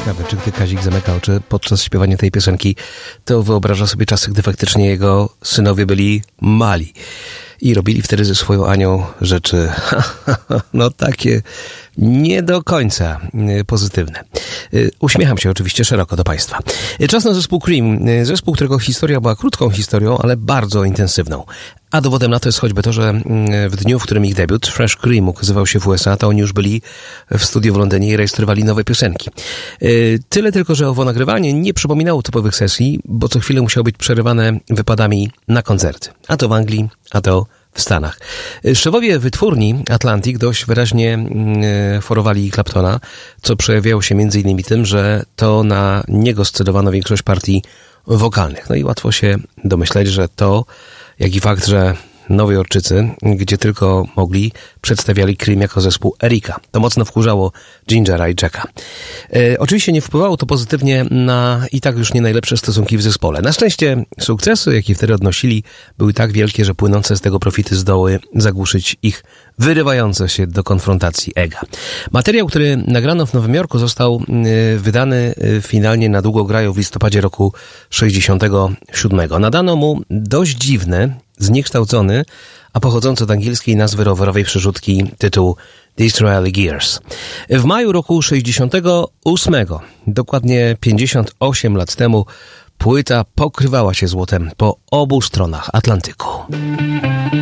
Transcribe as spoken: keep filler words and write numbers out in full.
ciekawe, czy gdy Kazik zamyka oczy podczas śpiewania tej piosenki, to wyobraża sobie czasy, gdy faktycznie jego synowie byli mali i robili wtedy ze swoją Anią rzeczy, no takie nie do końca pozytywne. Uśmiecham się oczywiście szeroko do Państwa. Czas na zespół Cream. Zespół, którego historia była krótką historią, ale bardzo intensywną. A dowodem na to jest choćby to, że w dniu, w którym ich debiut, Fresh Cream, ukazywał się w U S A, to oni już byli w studiu w Londynie i rejestrowali nowe piosenki. Tyle tylko, że owo nagrywanie nie przypominało typowych sesji, bo co chwilę musiało być przerywane wypadami na koncerty. A to w Anglii, a to w Stanach. Szefowie wytwórni Atlantic dość wyraźnie forowali Claptona, co przejawiało się między innymi tym, że to na niego scedowano większość partii wokalnych. No i łatwo się domyśleć, że to, jak i fakt, że Nowojorczycy, gdzie tylko mogli, przedstawiali Cream jako zespół Erika. To mocno wkurzało Gingera i Jacka. E, oczywiście nie wpływało to pozytywnie na i tak już nie najlepsze stosunki w zespole. Na szczęście sukcesy, jakie wtedy odnosili, były tak wielkie, że płynące z tego profity zdoły zagłuszyć ich wyrywające się do konfrontacji ega. Materiał, który nagrano w Nowym Jorku, został y, wydany y, finalnie na Długo grają w listopadzie roku sześćdziesiątego siódmego. Nadano mu dość dziwny, zniekształcony, a pochodzący od angielskiej nazwy rowerowej przerzutki tytuł Disraeli Gears. W maju roku sześćdziesiątego ósmego, dokładnie pięćdziesiąt osiem lat temu, płyta pokrywała się złotem po obu stronach Atlantyku.